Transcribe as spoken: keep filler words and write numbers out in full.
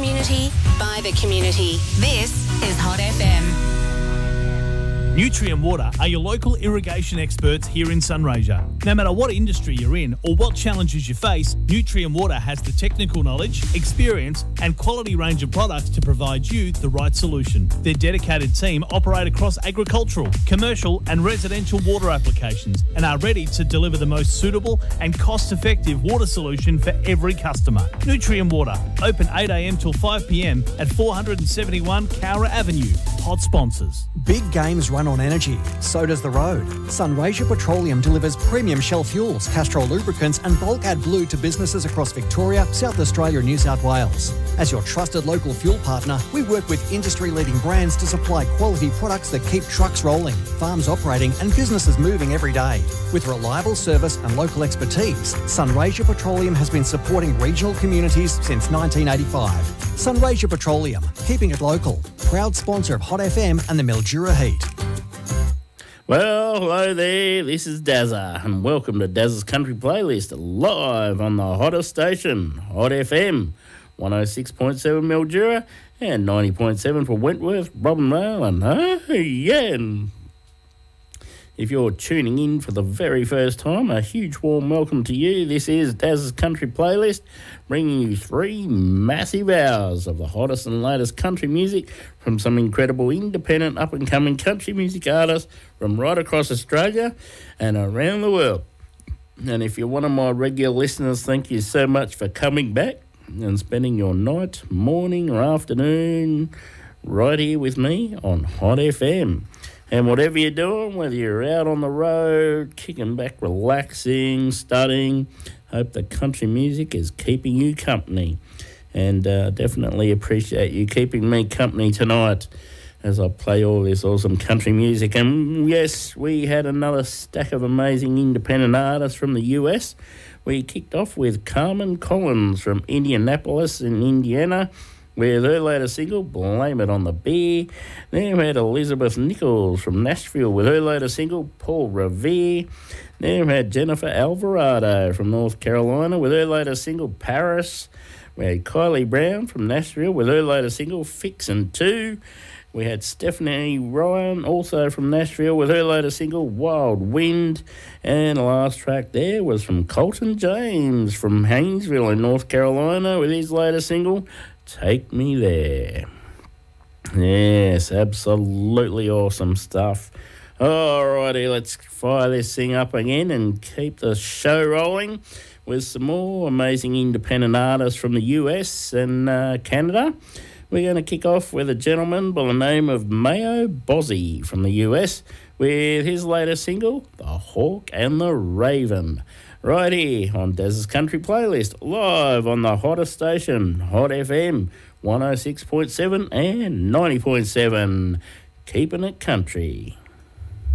community, by the community. This is Hot F M. Nutrien Water are your local irrigation experts here in Sunraysia. No matter what industry you're in or what challenges you face, Nutrien Water has the technical knowledge, experience and quality range of products to provide you the right solution. Their dedicated team operate across agricultural, commercial and residential water applications and are ready to deliver the most suitable and cost-effective water solution for every customer. Nutrien Water, open eight a m till five p m at four seventy-one Cowra Avenue. Hot sponsors. Big games run on energy, so does the road. Sunraysia Petroleum delivers premium Shell fuels, Castrol lubricants and bulk AdBlue to businesses across Victoria, South Australia and New South Wales. As your trusted local fuel partner, we work with industry-leading brands to supply quality products that keep trucks rolling, farms operating and businesses moving every day. With reliable service and local expertise, Sunraysia Petroleum has been supporting regional communities since nineteen eighty-five. Sunraysia Petroleum, keeping it local. Proud sponsor of Hot F M and the Mildura Heat. Well, hello there, this is Dazza, and welcome to Dazza's Country Playlist, live on the hottest station, Hot F M, one oh six point seven Mildura and ninety point seven for Wentworth, Robin Vale, and oh yeah, and if you're tuning in for the very first time, a huge warm welcome to you. This is Dazza's Country Playlist, bringing you three massive hours of the hottest and latest country music from some incredible independent up-and-coming country music artists from right across Australia and around the world. And if you're one of my regular listeners, thank you so much for coming back and spending your night, morning or afternoon right here with me on Hot F M. And whatever you're doing, whether you're out on the road, kicking back, relaxing, studying, hope the country music is keeping you company. And uh, definitely appreciate you keeping me company tonight as I play all this awesome country music. And yes, we had another stack of amazing independent artists from the U S. We kicked off with Carmen Collins from Indianapolis in Indiana, with her latest single, Blame It on the Beer. Then we had Elizabeth Nichols from Nashville with her latest single, Paul Revere. Then we had Jennifer Alvarado from North Carolina with her latest single, Paris. We had Kylie Brown from Nashville with her latest single, Fixin' two. We had Stephanie Ryan, also from Nashville, with her latest single, Wild Wind. And the last track there was from Colton James from Haynesville in North Carolina with his latest single, Take Me There. Yes, absolutely awesome stuff. Alrighty, let's fire this thing up again and keep the show rolling with some more amazing independent artists from the U S and uh, Canada. We're going to kick off with a gentleman by the name of Mayo Bozzi from the U S with his latest single, The Hawk and the Raven. Right here on Dazza's Country Playlist, live on the hottest station, Hot F M, one oh six point seven and ninety point seven. Keeping it country.